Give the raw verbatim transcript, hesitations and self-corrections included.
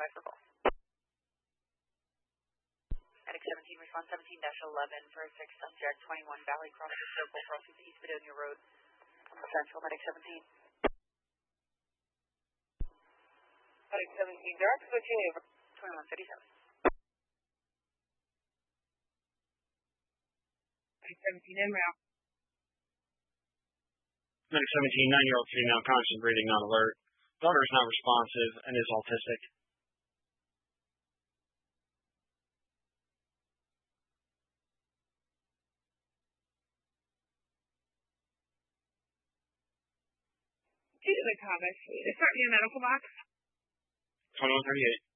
by for call. Medic seventeen, response seventeen dash eleven for a six subject, twenty-one Valley Crossing Circle, crossing the East Bedonia Road. Central, Medic seventeen. Medic seventeen, direct switching over. twenty-one thirty-seven. Medic seventeen, en route. Medic seventeen, nine-year-old female, constant breathing, not alert. Daughter is not responsive and is autistic. Due to the combat, start me a medical box. twenty-one thirty-eight.